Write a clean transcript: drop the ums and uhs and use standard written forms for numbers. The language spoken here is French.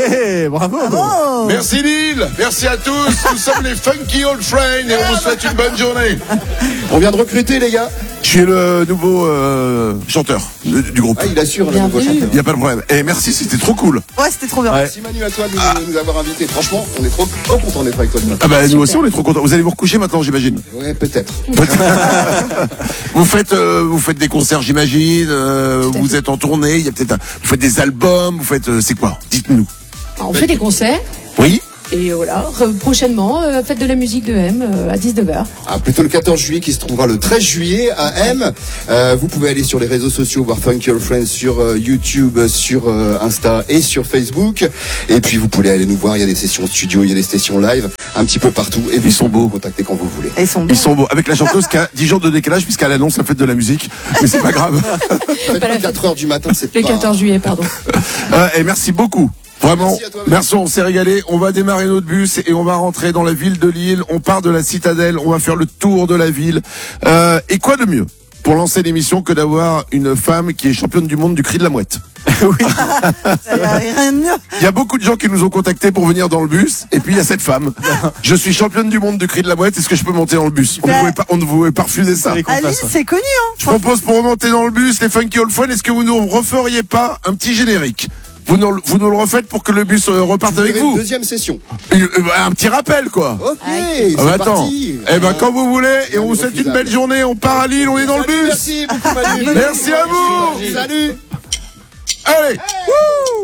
bravo. Merci Lille, merci à tous. Nous sommes les Funky Old Friends et on vous souhaite une bonne journée. On vient de recruter, les gars. Je suis le nouveau chanteur du groupe. Ah, il assure le nouveau chanteur. Il n'y a pas de problème. Et merci, c'était trop cool. Ouais, c'était trop bien. Merci Manu à toi de nous avoir invités. Franchement, on est trop contents d'être avec toi. Ah bah nous aussi on est trop contents. Vous allez vous recoucher maintenant, j'imagine. Ouais, peut-être. Vous faites des concerts, j'imagine. Vous êtes en tournée. Il y a peut-être vous faites des albums. Vous faites c'est quoi? Dites-nous. On fait des concerts. Oui. Et voilà, prochainement, fête de la musique de M à 19h. Ah, plutôt le 14 juillet qui se trouvera le 13 juillet à M. Vous pouvez aller sur les réseaux sociaux, voir Funky Old Friends sur YouTube, sur Insta et sur Facebook. Et puis vous pouvez aller nous voir, il y a des sessions studio, il y a des sessions live, un petit peu partout. Et Ils sont beaux. Contactez quand vous voulez. Ils sont beaux. Avec la chanteuse qui a 10 jours de décalage puisqu'elle annonce la fête de la musique. Mais c'est pas grave. Faites pas 4 heures du matin, c'est Le pas... 14 juillet, pardon. Et merci beaucoup. Vraiment, Merci à toi, merci, on s'est régalé. On va démarrer notre bus et on va rentrer dans la ville de Lille. On part de la citadelle, on va faire le tour de la ville. Et quoi de mieux pour lancer l'émission que d'avoir une femme qui est championne du monde du cri de la mouette? Il y a rien de mieux. Il y a beaucoup de gens qui nous ont contactés pour venir dans le bus, et puis il y a cette femme. Je suis championne du monde du cri de la mouette, est-ce que je peux monter dans le bus? On ne pouvait pas refuser ça. À Lille, c'est connu, hein. Je propose pour remonter dans le bus, les Funky Old Friends, est-ce que vous nous referiez pas un petit générique? Vous nous le refaites pour que le bus reparte avec vous. Deuxième session. Un petit rappel, quoi. Ok, Ah bah attends. parti. Eh ben quand vous voulez, et on vous souhaite une belle journée. On part à Lille, on est dans le bus. Merci beaucoup Manu. Merci à vous. Salut. Allez.